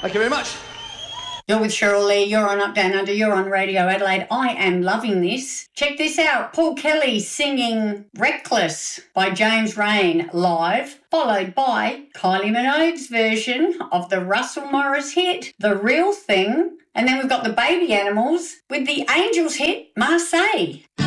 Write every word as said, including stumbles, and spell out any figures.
Thank you very much. You're with Cheryl Lee, you're on Up Down Under, you're on Radio Adelaide. I am loving this. Check this out, Paul Kelly singing Reckless by James Rain live, followed by Kylie Minogue's version of the Russell Morris hit, The Real Thing, and then we've got the Baby Animals with the Angels hit, Marseille.